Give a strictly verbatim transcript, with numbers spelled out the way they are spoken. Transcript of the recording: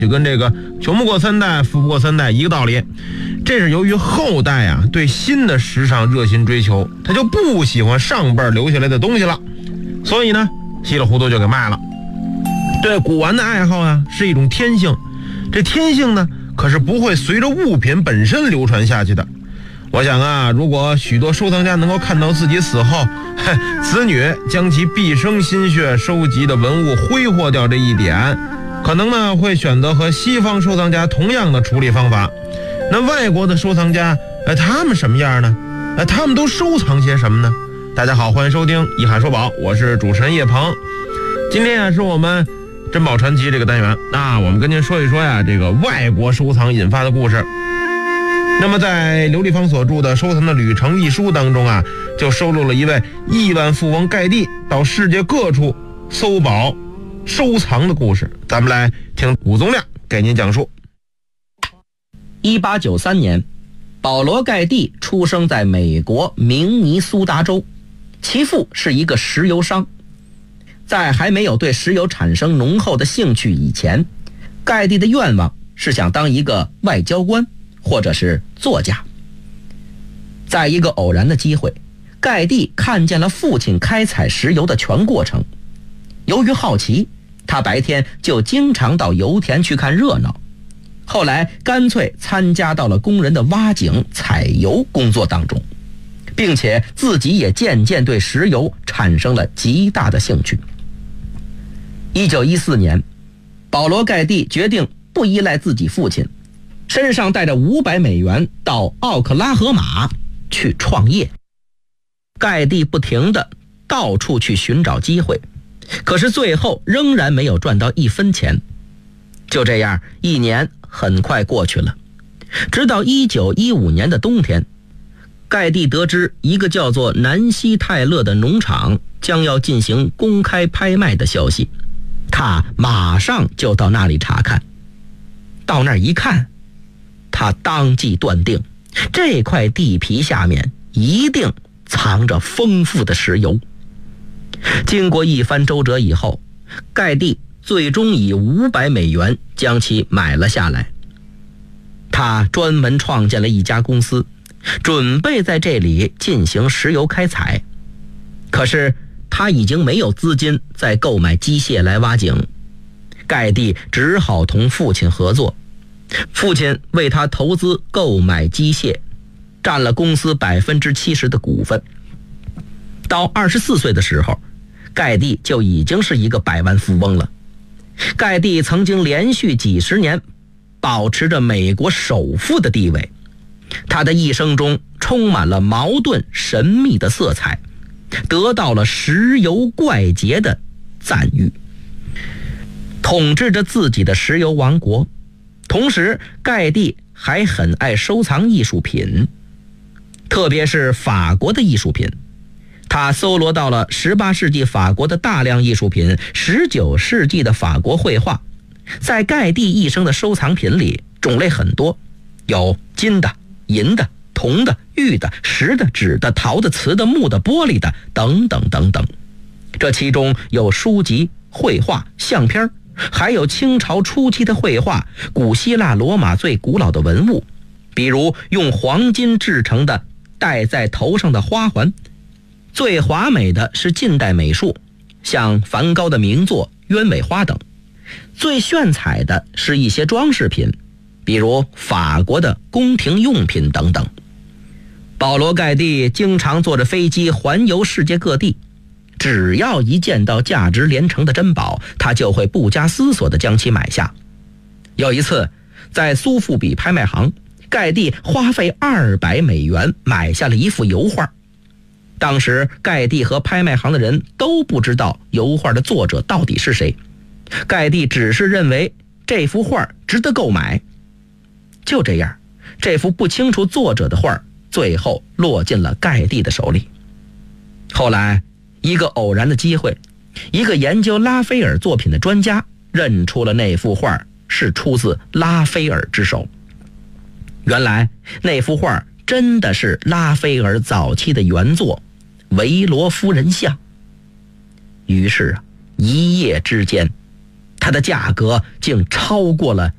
就跟这个穷不过三代富不过三代一个道理。这是由于后代啊对新的时尚热心追求，他就不喜欢上辈留下来的东西了，所以呢稀里糊涂就给卖了。对古玩的爱好啊是一种天性，这天性呢可是不会随着物品本身流传下去的。我想啊，如果许多收藏家能够看到自己死后子女将其毕生心血收集的文物挥霍掉这一点，可能呢会选择和西方收藏家同样的处理方法。那外国的收藏家哎，他们什么样呢？哎，他们都收藏些什么呢？大家好，欢迎收听一海说宝，我是主持人叶鹏。今天啊是我们珍宝传奇这个单元啊，我们跟您说一说呀这个外国收藏引发的故事。那么在刘立芳所著的《收藏的旅程》一书当中啊，就收录了一位亿万富翁盖蒂到世界各处搜宝收藏的故事，咱们来听武宗亮给您讲述。 一八九三年，保罗·盖蒂出生在美国明尼苏达州，其父是一个石油商。在还没有对石油产生浓厚的兴趣以前，盖蒂的愿望是想当一个外交官或者是作家。在一个偶然的机会，盖蒂看见了父亲开采石油的全过程。由于好奇，他白天就经常到油田去看热闹，后来干脆参加到了工人的挖井采油工作当中，并且自己也渐渐对石油产生了极大的兴趣。一九一四年，保罗·盖蒂决定不依赖自己父亲，身上带着五百美元到奥克拉荷马去创业。盖蒂不停地到处去寻找机会，可是最后仍然没有赚到一分钱。就这样，一年很快过去了。直到一九一五年的冬天，盖蒂得知一个叫做南希泰勒的农场将要进行公开拍卖的消息，他马上就到那里查看。到那儿一看，他当即断定这块地皮下面一定藏着丰富的石油。经过一番周折以后，盖蒂最终以五百美元将其买了下来。他专门创建了一家公司，准备在这里进行石油开采。可是他已经没有资金再购买机械来挖井，盖蒂只好同父亲合作。父亲为他投资购买机械，占了公司百分之七十的股份。到二十四岁的时候，盖蒂就已经是一个百万富翁了。盖蒂曾经连续几十年保持着美国首富的地位，他的一生中充满了矛盾神秘的色彩，得到了石油怪杰的赞誉，统治着自己的石油王国。同时盖蒂还很爱收藏艺术品，特别是法国的艺术品。他搜罗到了十八世纪法国的大量艺术品，十九世纪的法国绘画。在盖蒂一生的收藏品里，种类很多，有金的、银的、铜的、玉的、石的、纸的、陶的、瓷的、木的、玻璃的等等等等。这其中有书籍、绘画、相片，还有清朝初期的绘画，古希腊罗马最古老的文物，比如用黄金制成的戴在头上的花环。最华美的是近代美术，像梵高的名作《鸢尾花》等。最炫彩的是一些装饰品，比如法国的宫廷用品等等。保罗·盖蒂经常坐着飞机环游世界各地，只要一见到价值连城的珍宝，他就会不加思索地将其买下。有一次，在苏富比拍卖行，盖蒂花费二百美元买下了一幅油画。当时盖蒂和拍卖行的人都不知道油画的作者到底是谁，盖蒂只是认为这幅画值得购买。就这样，这幅不清楚作者的画最后落进了盖蒂的手里。后来一个偶然的机会，一个研究拉斐尔作品的专家认出了那幅画是出自拉斐尔之手。原来那幅画真的是拉斐尔早期的原作《维罗夫人像》。于是啊，一夜之间， 它的价格竟超过了